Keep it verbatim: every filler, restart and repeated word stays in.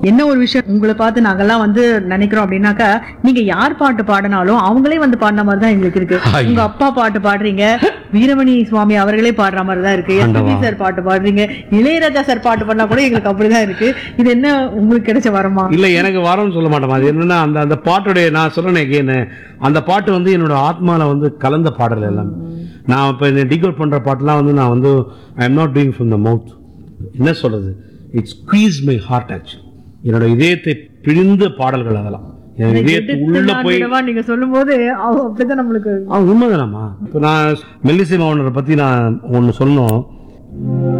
என்ன ஒரு விஷயம் உங்களை பார்த்து நாங்கெல்லாம் வந்து நினைக்கிறோம் அப்படின்னாக்கா, நீங்க யார் பாட்டு பாடினாலும் அவங்களே வந்து பாடின மாதிரி தான் எங்களுக்கு இருக்கு. உங்க அப்பா பாட்டு பாடுறீங்க, வீரமணி சுவாமி அவர்களே பாடுற மாதிரி தான் இருக்கு. எஸ்பிபி சார் பாட்டு பாடுறீங்க, இளையராஜா சார் பாட்டு பண்ணா கூட எங்களுக்கு அப்படிதான் இருக்கு. இது என்ன உங்களுக்கு கிடைச்ச வரமா? இல்ல, எனக்கு வரம்னு சொல்ல மாட்டேன். அது என்னன்னா அந்த அந்த பாட்டுடைய நான் சொல்றேன், அந்த பாட்டு வந்து என்னோட ஆத்மால வந்து கலந்த பாடல் எல்லாம். நான் இப்ப இந்த டிகோட் பண்ற பாட்டுலாம் வந்து நான் வந்து I am not doing from the மவுத். என்ன சொல்றது, it squeeze my heart. Actually என்னோட இதயத்தை பிழிந்த பாடல்கள் அதெல்லாம். என் இதயத்துக்கு உள்ள போய் நீங்க சொல்லும் போது அப்படிதான் நம்மளுக்கு உண்மைதானம்மா. இப்ப நான் மெல்லிசை மாவனரை பத்தி நான் ஒன்னு சொல்லணும்.